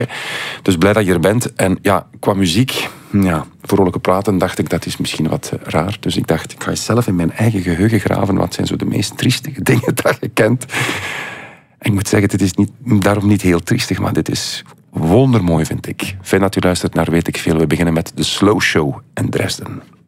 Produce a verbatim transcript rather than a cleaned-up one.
Dus blij dat je er bent. En ja, qua muziek, ja, vrolijke platen dacht ik, dat is misschien wat raar. Dus ik dacht, ik ga eens zelf in mijn eigen geheugen graven. Wat zijn zo de meest triestige dingen dat je kent? En ik moet zeggen, dit is niet, daarom niet heel triestig, maar dit is wondermooi, vind ik. Fijn dat u luistert naar Weet ik Veel. We beginnen met The Slow Show in Dresden.